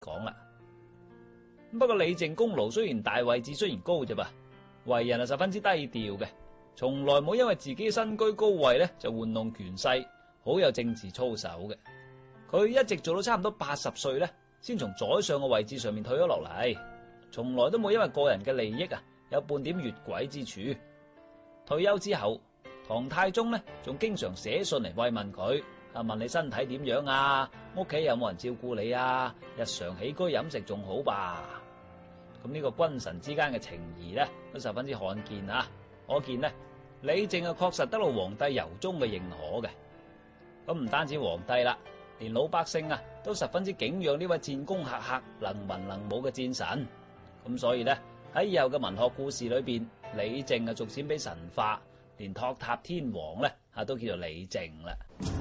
講啦。不過李靖功勞雖然大，位置雖然高啫噃，為人係十分之低調嘅，從來冇因為自己身居高位咧就玩弄權勢，好有政治操守嘅。佢一直做到差唔多80歲咧，先從宰相嘅位置上面退咗落嚟，從來都冇因為個人嘅利益有半點越軌之處。退休之後，唐太宗咧仲經常寫信嚟慰問佢，問你身體點樣啊，屋企有冇人照顧你啊，日常起居飲食仲好吧？咁呢個君臣之間嘅情誼咧都十分之罕見啊！可見咧李靖確實得到皇帝由衷嘅認可嘅。咁唔單止皇帝啦，連老百姓都十分之敬仰呢位戰功赫赫、能文能武嘅戰神。咁所以咧喺以後嘅文學故事裏邊，李靖逐漸被神化，連托塔天王咧都叫做李靖啦。